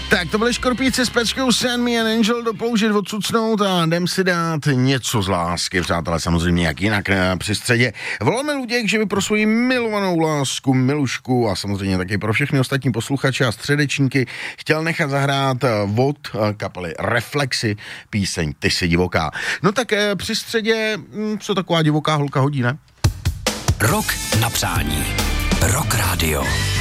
Tak to byly Škorpíci s Peckou Send Me an Angel, doploužit, odsucnout a jdem si dát něco z lásky, přátelé, samozřejmě jak jinak při středě. Voláme Luděk, že by pro svoji milovanou lásku, milušku a samozřejmě taky pro všechny ostatní posluchače a středečníky chtěl nechat zahrát od kapely Reflexy píseň Ty jsi divoká. No tak při středě, co taková divoká holka hodí, ne? Rok na přání. Rock Radio.